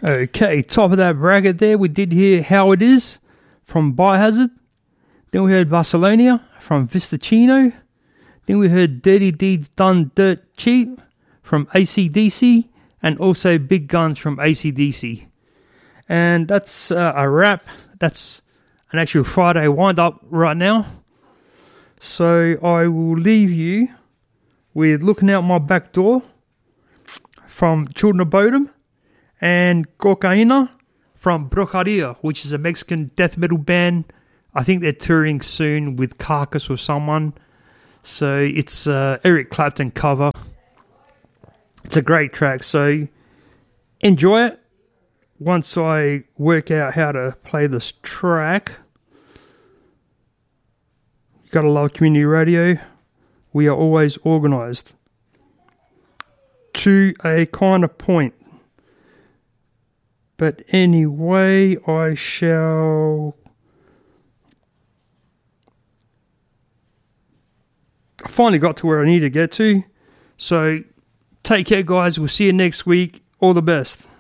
Okay, top of that bracket there, we did hear How It Is from Biohazard. Then we heard Barcelona from Vistacino. Then we heard Dirty Deeds Done Dirt Cheap from AC/DC. And also Big Guns from AC/DC. And that's a wrap. That's an actual Friday wind-up right now. So I will leave you with Looking Out My Back Door from Children of Bodom and Cocaína from Brujeria, which is a Mexican death metal band. I think they're touring soon with Carcass or someone. So it's Eric Clapton cover. It's a great track, so enjoy it. Once I work out how to play this track. You gotta love community radio. We are always organised to a kind of point. But anyway, I finally got to where I need to get to. So take care, guys. We'll see you next week. All the best.